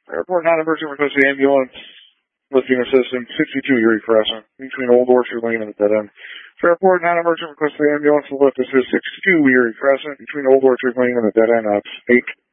Airport non-emergent, request the ambulance lifting assistant 62 Erie Crescent between Old Orchard Lane and the dead end. Fairport non-emergent, request the ambulance to lift assist 62 Erie Crescent between Old Orchard Lane and the dead end. 8.